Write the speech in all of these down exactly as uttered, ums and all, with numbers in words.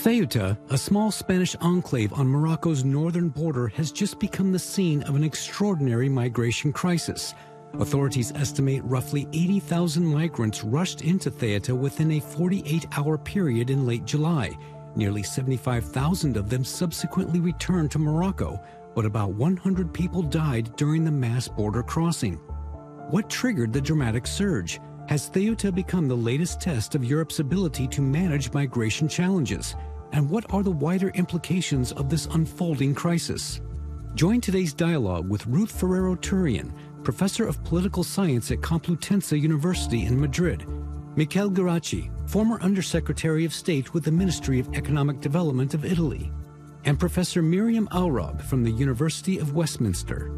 Ceuta, a small Spanish enclave on Morocco's northern border, has just become the scene of an extraordinary migration crisis. Authorities estimate roughly eighty thousand migrants rushed into Ceuta within a forty-eight hour period in late July. Nearly seventy-five thousand of them subsequently returned to Morocco, but about one hundred people died during the mass border crossing. What triggered the dramatic surge? Has Ceuta become the latest test of Europe's ability to manage migration challenges? And what are the wider implications of this unfolding crisis? Join today's dialogue with Ruth Ferrero-Turian, Professor of Political Science at Complutense University in Madrid, Michele Geraci, former Undersecretary of State with the Ministry of Economic Development of Italy, and Professor Miriam Alrab from the University of Westminster.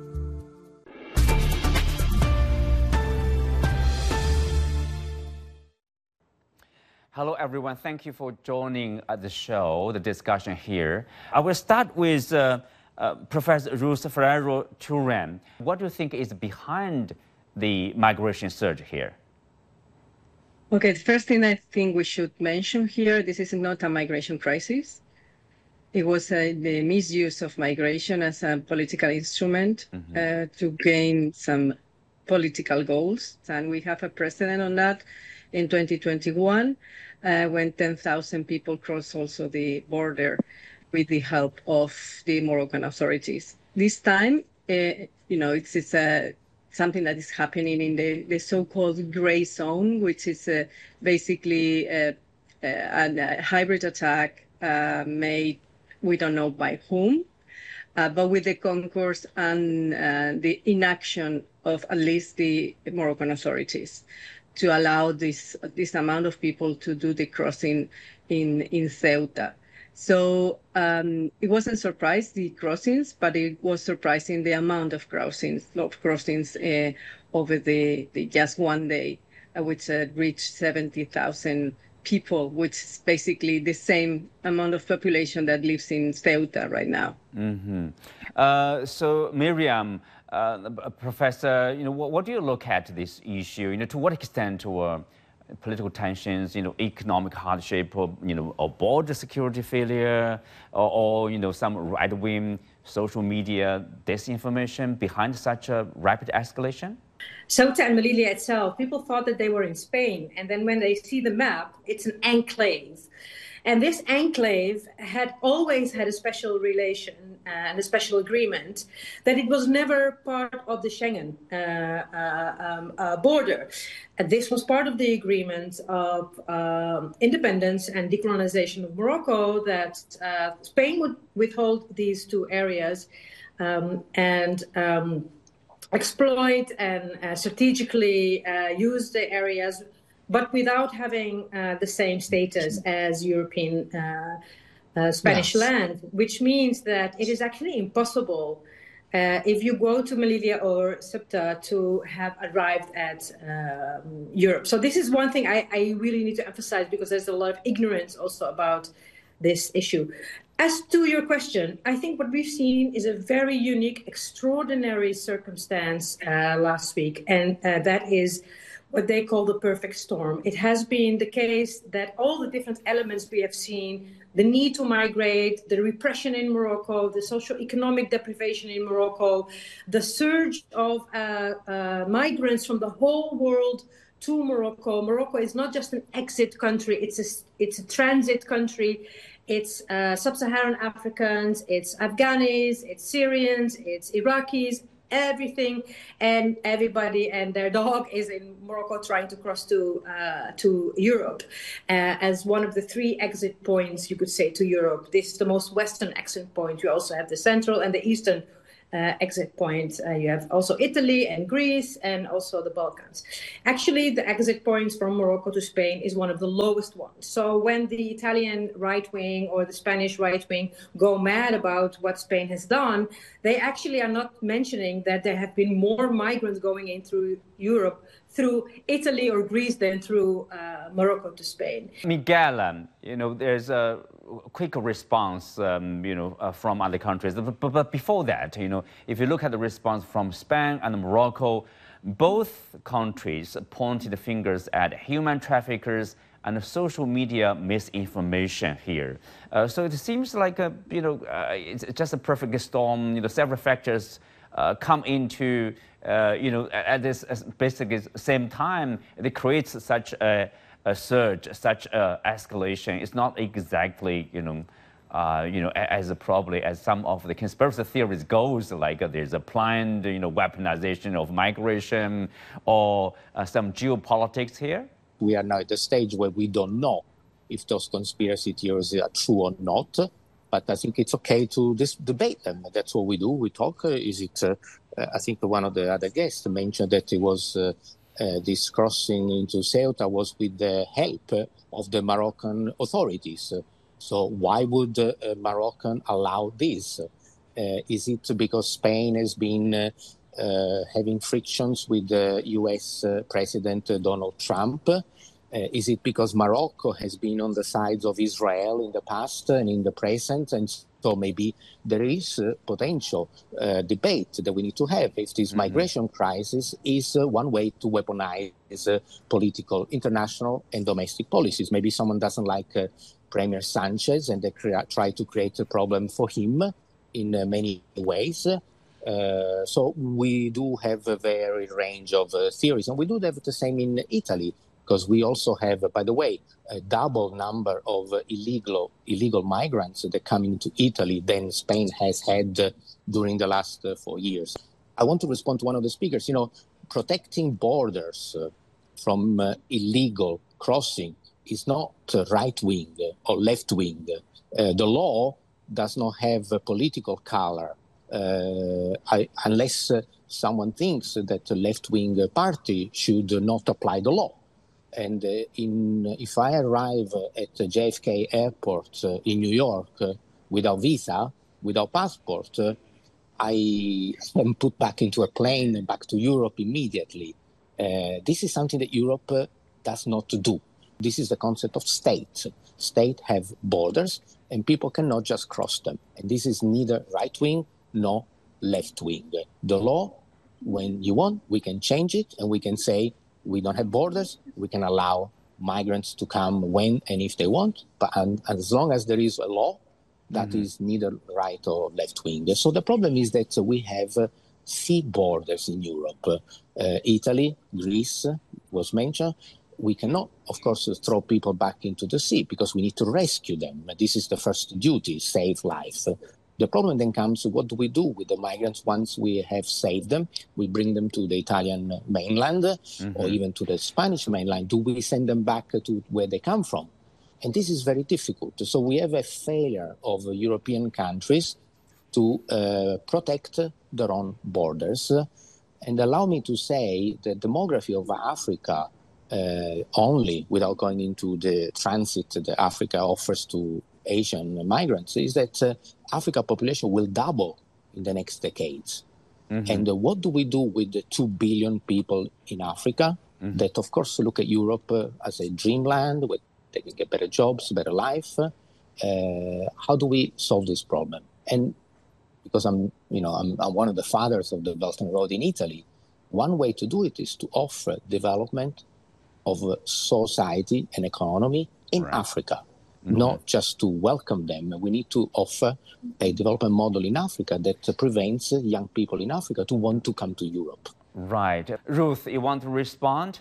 Hello, everyone. Thank you for joining uh, the show, the discussion here. I will start with uh, uh, Professor Ruth Ferrero-Turian. What do you think is behind the migration surge here? Okay, the first thing I think we should mention here, this is not a migration crisis. It was uh, the misuse of migration as a political instrument mm-hmm. uh, to gain some political goals. And we have a precedent on that in twenty twenty-one, uh, when ten thousand people crossed also the border with the help of the Moroccan authorities. This time, uh, you know, it's, it's a something that is happening in the, the so-called gray zone, which is uh, basically uh, uh, a hybrid attack uh, made, we don't know by whom, uh, but with the concourse and uh, the inaction of at least the Moroccan authorities to allow this this amount of people to do the crossing in, in Ceuta. So um, it wasn't surprised, the crossings, but it was surprising the amount of crossings, of crossings uh, over the, the just one day, uh, which uh, reached seventy thousand people, which is basically the same amount of population that lives in Ceuta right now. Mm-hmm. uh, so, Miriam, uh, Professor, you know, what, what do you look at this issue? You know, to what extent were political tensions, you know, economic hardship, or, you know, or border security failure, or, or you know, some right-wing social media disinformation behind such a rapid escalation? Ceuta and Melilla itself, people thought that they were in Spain, and then when they see the map, it's an enclave. And this enclave had always had a special relation uh, and a special agreement that it was never part of the Schengen uh, uh, um, uh, border. And this was part of the agreement of um, independence and decolonization of Morocco, that uh, Spain would withhold these two areas um, and um, exploit and uh, strategically uh, use the areas, but without having uh, the same status as European uh, uh, Spanish yes. land, which means that it is actually impossible uh, if you go to Melilla or Ceuta to have arrived at um, Europe. So this is one thing I, I really need to emphasize, because there's a lot of ignorance also about this issue. As to your question, I think what we've seen is a very unique, extraordinary circumstance uh, last week, and uh, that is what they call the perfect storm. It has been the case that all the different elements we have seen, the need to migrate, the repression in Morocco, the socio-economic deprivation in Morocco, the surge of uh, uh, migrants from the whole world to Morocco. Morocco is not just an exit country, it's a, it's a transit country. It's uh, sub-Saharan Africans, it's Afghanis, it's Syrians, it's Iraqis, everything and everybody and their dog is in Morocco trying to cross to uh, to Europe uh, as one of the three exit points, you could say, to Europe. This is the most western exit point. You also have the central and the eastern Uh, exit point. Uh, you have also Italy and Greece and also the Balkans. Actually, the exit points from Morocco to Spain is one of the lowest ones. So when the Italian right wing or the Spanish right wing go mad about what Spain has done, they actually are not mentioning that there have been more migrants going in through Europe through Italy or Greece than through uh, Morocco to Spain. Miguel, um, you know, there's a quick response, um, you know, uh, from other countries. But, but before that, you know, if you look at the response from Spain and Morocco, both countries pointed the fingers at human traffickers and social media misinformation here. Uh, so it seems like a, you know uh, it's just a perfect storm. You know, several factors uh, come into uh, you know at this basically same time. It creates such a, a surge, such a escalation. It's not exactly you know. Uh, you know, as a, probably as some of the conspiracy theories goes, like uh, there's a planned, you know, weaponization of migration or uh, some geopolitics here? We are now at the stage where we don't know if those conspiracy theories are true or not, but I think it's okay to dis- debate them. That's what we do. We talk. Uh, is it, uh, uh, I think one of the other guests mentioned that it was uh, uh, this crossing into Ceuta was with the help of the Moroccan authorities. So why would uh, Moroccan allow this? Uh, is it because Spain has been uh, uh, having frictions with the U S uh, President uh, Donald Trump? Uh, is it because Morocco has been on the sides of Israel in the past and in the present? And so maybe there is uh, potential uh, debate that we need to have if this mm-hmm. migration crisis is uh, one way to weaponize uh, political, international and domestic policies. Maybe someone doesn't like uh, Premier Sanchez, and they crea- try to create a problem for him in uh, many ways. Uh, so we do have a very range of uh, theories, and we do have the same in Italy, because we also have, uh, by the way, a double number of uh, illegal illegal migrants that come into Italy than Spain has had uh, during the last uh, four years. I want to respond to one of the speakers. You know, protecting borders uh, from uh, illegal crossing is not uh, right-wing or left-wing. Uh, the law does not have a political color uh, I, unless uh, someone thinks that a left-wing party should not apply the law. And uh, in, if I arrive at J F K Airport uh, in New York uh, without visa, without passport, uh, I am put back into a plane and back to Europe immediately. Uh, this is something that Europe uh, does not do. This is the concept of state. States have borders, and people cannot just cross them. And this is neither right-wing nor left-wing. The law, when you want, we can change it, and we can say we don't have borders. We can allow migrants to come when and if they want. But and, and as long as there is a law, that mm-hmm. is neither right or left-wing. So the problem is that we have uh, sea borders in Europe. Uh, Italy, Greece was mentioned. We cannot, of course, throw people back into the sea because we need to rescue them. This is the first duty, save life. The problem then comes, what do we do with the migrants once we have saved them? We bring them to the Italian mainland mm-hmm. or even to the Spanish mainland. Do we send them back to where they come from? And this is very difficult. So we have a failure of European countries to uh, protect their own borders. And allow me to say the demography of Africa Uh, only, without going into the transit that Africa offers to Asian migrants, is that uh, Africa population will double in the next decades. Mm-hmm. And uh, what do we do with the two billion people in Africa mm-hmm. that, of course, look at Europe uh, as a dreamland where they can get better jobs, better life? Uh, how do we solve this problem? And because I'm, you know, I'm, I'm one of the fathers of the Belt and Road in Italy, one way to do it is to offer development of society and economy in right. Africa, mm-hmm. not just to welcome them. We need to offer a development model in Africa that prevents young people in Africa to want to come to Europe. Right. Ruth, you want to respond?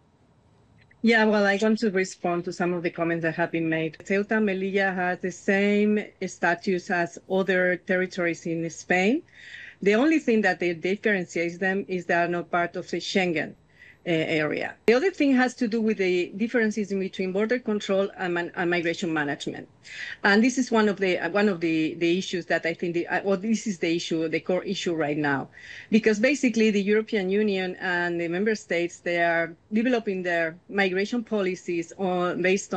Yeah, well, I want to respond to some of the comments that have been made. Ceuta and Melilla has the same status as other territories in Spain. The only thing that they differentiates them is they are not part of the Schengen area. The other thing has to do with the differences in between border control and, man, and migration management, and this is one of the uh, one of the, the issues that I think. The, uh, well, this is the issue, the core issue right now, because basically the European Union and the member states, they are developing their migration policies on based on